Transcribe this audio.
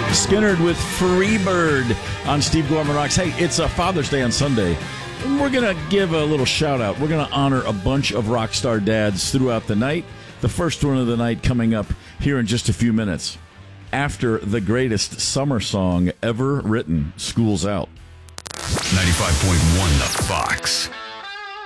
Skinnerd with Freebird on Steve Gorman Rocks. Hey, it's a Father's Day on Sunday. We're going to give a little shout out. We're going to honor a bunch of rock star dads throughout the night. The first one of the night coming up here in just a few minutes. After the greatest summer song ever written, School's Out. 95.1 The Fox.